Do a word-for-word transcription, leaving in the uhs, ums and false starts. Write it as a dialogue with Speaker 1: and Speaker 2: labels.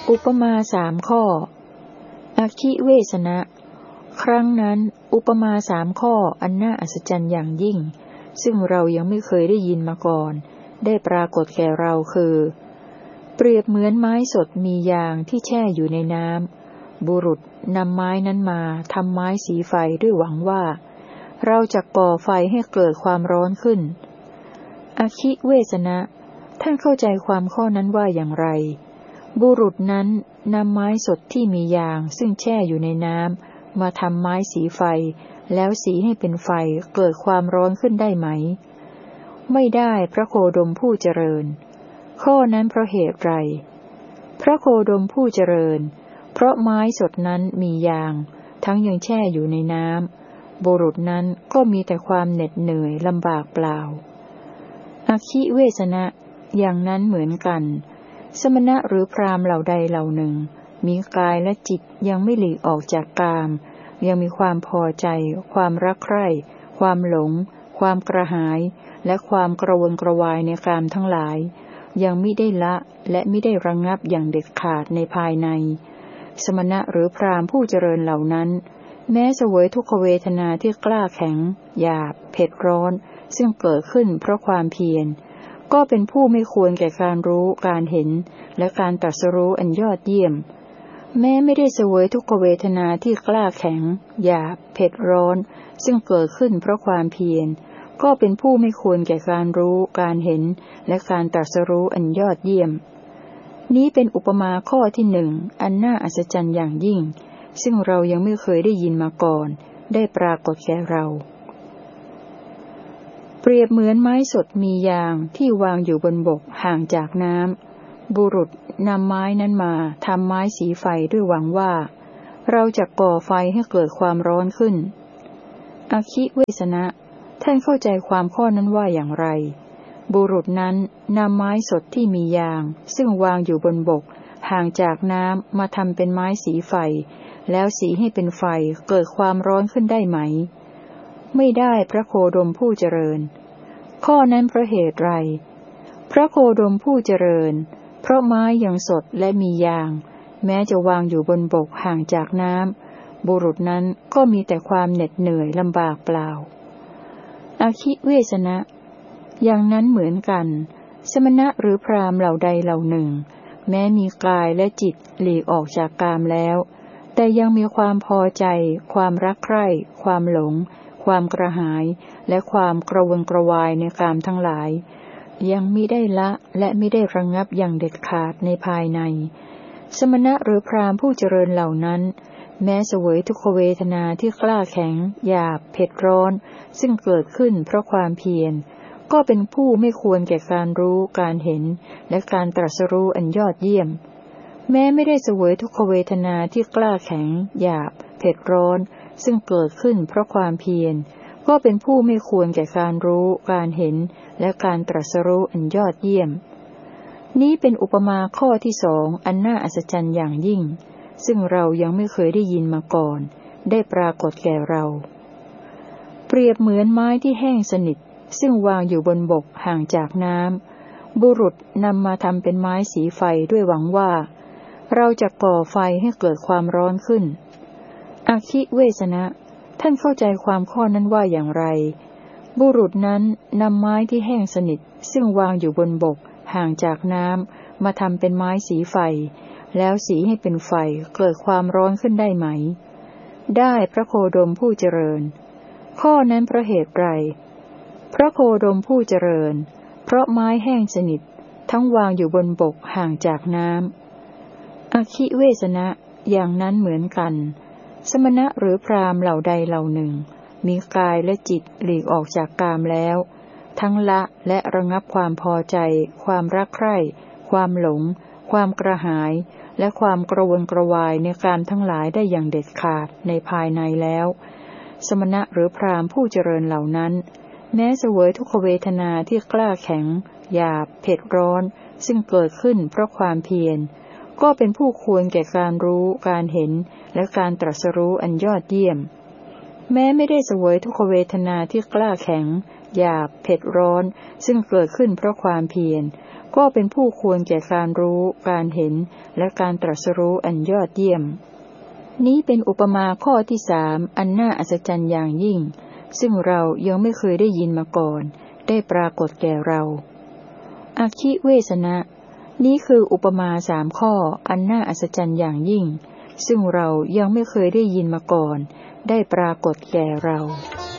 Speaker 1: อุปมาสามข้ออคิเวสนะครั้งนั้นอุปมาสามข้ออันน่าอัศจรรย์อย่างยิ่งซึ่งเรายังไม่เคยได้ยินมาก่อนได้ปรากฏแก่เราคือเปรียบเหมือนไม้สดมียางที่แช่อยู่ในน้ำบุรุษนำไม้นั้นมาทำไม้สีไฟด้วยหวังว่าเราจะก่อไฟให้เกิดความร้อนขึ้นอคิเวสนะท่านเข้าใจความข้อนั้นว่าอย่างไรบุรุษนั้นนำไม้สดที่มียางซึ่งแช่อยู่ในน้ำมาทำไม้สีไฟแล้วสีให้เป็นไฟเกิดความร้อนขึ้นได้ไหมไม่ได้พระโคดมผู้เจริญข้อนั้นเพราะเหตุไรพระโคดมผู้เจริญเพราะไม้สดนั้นมียางทั้งยังแช่อยู่ในน้ำบุรุษนั้นก็มีแต่ความเหน็ดเหนื่อยลำบากเปล่าอคิเวสนะอย่างนั้นเหมือนกันสมณะหรือพราหมณ์เหล่าใดเหล่าหนึ่งมีกายและจิตยังไม่หลีกออกจากกามยังมีความพอใจความรักใคร่ความหลงความกระหายและความกระวนกระวายในกามทั้งหลายยังมิได้ละและมิได้ระงับอย่างเด็ดขาดในภายในสมณะหรือพราหมณ์ผู้เจริญเหล่านั้นแม้เสวยทุกขเวทนาที่กล้าแข็งหยาบเผ็ดร้อนซึ่งเกิดขึ้นเพราะความเพียรก็เป็นผู้ไม่ควรแก่การรู้การเห็นและการตรัสรู้อันยอดเยี่ยมแม้ไม่ได้เสวยทุกขเวทนาที่กล้าแข็งหยาบเผ็ดร้อนซึ่งเกิดขึ้นเพราะความเพียรก็เป็นผู้ไม่ควรแก่การรู้การเห็นและการตรัสรู้อันยอดเยี่ยมนี้เป็นอุปมาข้อที่หนึ่งอันน่าอัศจรรย์อย่างยิ่งซึ่งเรายังไม่เคยได้ยินมาก่อนได้ปรากฏแก่เราเปรียบเหมือนไม้สดมียางที่วางอยู่บนบกห่างจากน้ำบุรุษนำไม้นั้นมาทำไม้สีไฟด้วยหวังว่าเราจะก่อไฟให้เกิดความร้อนขึ้นอคิเวสนะท่านเข้าใจความข้อนั้นว่าอย่างไรบุรุษนั้นนำไม้สดที่มียางซึ่งวางอยู่บนบกห่างจากน้ำมาทำเป็นไม้สีไฟแล้วสีให้เป็นไฟเกิดความร้อนขึ้นได้ไหมไม่ได้พระโคดมผู้เจริญข้อนั้นเพราะเหตุไรพระโคดมผู้เจริญเพราะไม้ยังสดและมียางแม้จะวางอยู่บนบกห่างจากน้ำบุรุษนั้นก็มีแต่ความเหน็ดเหนื่อยลำบากเปล่าอคิเวสนะอย่างนั้นเหมือนกันสมณะหรือพราหมณ์เหล่าใดเหล่าหนึ่งแม้มีกายและจิตหลีกออกจากกามแล้วแต่ยังมีความพอใจความรักใคร่ความหลงความกระหายและความกระวนกระวายในกามทั้งหลายยังมิได้ละและมิได้ระงับอย่างเด็ดขาดในภายในสมณะหรือพราหมณ์ผู้เจริญเหล่านั้นแม้เสวยทุกขเวทนาที่กล้าแข็งหยาบเผ็ดร้อนซึ่งเกิดขึ้นเพราะความเพียรก็เป็นผู้ไม่ควรแก่การรู้การเห็นและการตรัสรู้อันยอดเยี่ยมแม้ไม่ได้เสวยทุกขเวทนาที่กล้าแข็งหยาบเผ็ดร้อนซึ่งเกิดขึ้นเพราะความเพียรก็เป็นผู้ไม่ควรแก่การรู้การเห็นและการตรัสรู้อันยอดเยี่ยมนี้เป็นอุปมาข้อที่สองอันน่าอัศจรรย์อย่างยิ่งซึ่งเรายังไม่เคยได้ยินมาก่อนได้ปรากฏแก่เราเปรียบเหมือนไม้ที่แห้งสนิทซึ่งวางอยู่บนบกห่างจากน้ำบุรุษนำมาทำเป็นไม้สีไฟด้วยหวังว่าเราจะก่อไฟให้เกิดความร้อนขึ้นอคิเวสนะท่านเข้าใจความข้อนั้นว่าอย่างไรบุรุษนั้นนำไม้ที่แห้งสนิทซึ่งวางอยู่บนบกห่างจากน้ำมาทำเป็นไม้สีไฟแล้วสีให้เป็นไฟเกิดความร้อนขึ้นได้ไหมได้พระโคดมผู้เจริญข้อนั้นเพราะเหตุไรพระโคดมผู้เจริญเพราะไม้แห้งสนิททั้งวางอยู่บนบกห่างจากน้ำอคิเวสนะอย่างนั้นเหมือนกันสมณะหรือพราหมณ์เหล่าใดเหล่าหนึ่งมีกายและจิตหลีกออกจากกามแล้วทั้งละและระงับความพอใจความรักใคร่ความหลงความกระหายและความกระวนกระวายในกามทั้งหลายได้อย่างเด็ดขาดในภายในแล้วสมณะหรือพราหมณ์ผู้เจริญเหล่านั้นแม้เสวยทุกขเวทนาที่กล้าแข็งหยาบเผ็ดร้อนซึ่งเกิดขึ้นเพราะความเพียรก็เป็นผู้ควรแก่การรู้การเห็นและการตรัสรู้อันยอดเยี่ยมแม้ไม่ได้เสวยทุกขเวทนาที่กล้าแข็งหยาบเผ็ดร้อนซึ่งเกิดขึ้นเพราะความเพียรก็เป็นผู้ควรแก่การรู้การเห็นและการตรัสรู้อันยอดเยี่ยมนี้เป็นอุปมาข้อที่สามอันน่าอัศจรรย์อย่างยิ่งซึ่งเรายังไม่เคยได้ยินมาก่อนได้ปรากฏแก่เราอคิเวสนะนี้คืออุปมาสามข้ออันน่าอัศจรรย์อย่างยิ่งซึ่งเรายังไม่เคยได้ยินมาก่อนได้ปรากฏแก่เรา